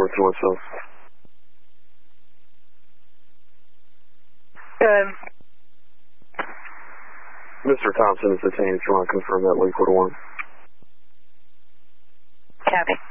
Northwest South. Good. Mr. Thompson is detained if you want to confirm that Lakewood 1. Copy.